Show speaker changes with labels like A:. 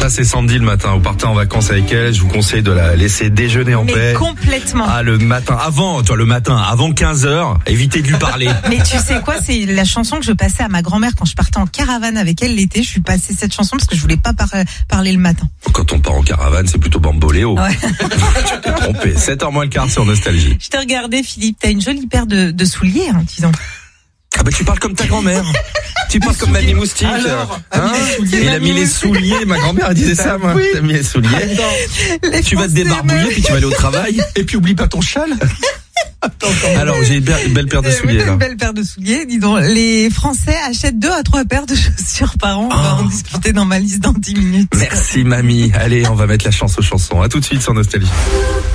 A: Ça, c'est Sandy le matin. Vous partez en vacances avec elle. Je vous conseille de la laisser déjeuner en paix.
B: Complètement.
A: Ah, le matin, avant 15h, évitez de lui parler.
B: Mais tu sais quoi, c'est la chanson que je passais à ma grand-mère quand je partais en caravane avec elle l'été. Je suis passée cette chanson parce que je voulais pas parler le matin.
A: Quand on part en caravane, c'est plutôt bamboléo.
B: Ouais.
A: Tu t'es trompé. 7h moins le quart sur Nostalgie.
B: Je t'ai regardé, Philippe. T'as une jolie paire de souliers, hein, disons.
A: Ah bah tu parles comme ta grand-mère. Tu parles comme Mamie Moustique.
C: Alors,
A: Il a mis les souliers. Ma grand-mère elle disait ça, moi. T'as mis les souliers. Tu vas te débarbouiller puis tu vas aller au travail.
C: Et puis oublie pas ton châle.
A: Alors j'ai une belle paire de souliers là.
B: Une belle paire de souliers, dis donc. Les Français achètent 2 à 3 paires de chaussures par an. On va en discuter dans ma liste dans 10 minutes.
A: Merci mamie. Allez, on va mettre la chance aux chansons. À tout de suite sur Nostalgie.